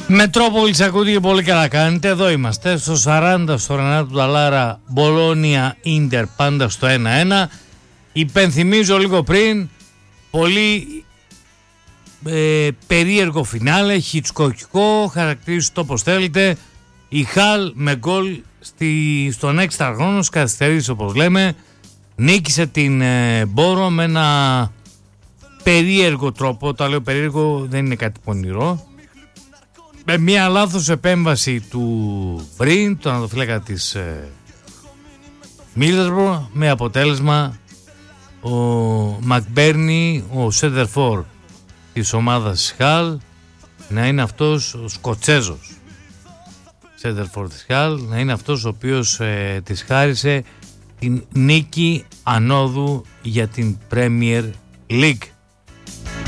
Μετρόπολης ακούτε και πολύ καλά κάνετε. Εδώ είμαστε στο 40 στο Ρενάτο Νταλάρα, Μπολόνια Ίντερ, πάντα στο 1-1. Υπενθυμίζω λίγο πριν, πολύ περίεργο φινάλε, χιτσκοκικό, χαρακτήριστε το όπως θέλετε. Η Χαλ με γκολ στον έξτρα χρόνο, καθυστερήσει όπως λέμε, νίκησε την Μπόρο με ένα περίεργο τρόπο. Όταν λέω περίεργο δεν είναι κάτι πονηρό. Με μια λάθος επέμβαση του Βριν, τον ανατοφύλακα της Μίλτερμπρο, με αποτέλεσμα ο Μακμπέρνι, ο σέντερφορ της ομάδας Χαλ, να είναι αυτός ο Σκοτσέζος σέντερφορ της Χαλ, να είναι αυτός ο οποίος της χάρισε την νίκη ανόδου για την Premier League.